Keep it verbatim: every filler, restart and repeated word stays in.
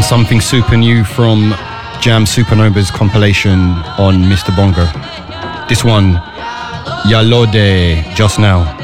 something super new from Jam Supernova's compilation on Mister Bongo. This one, Yalode, Just Now.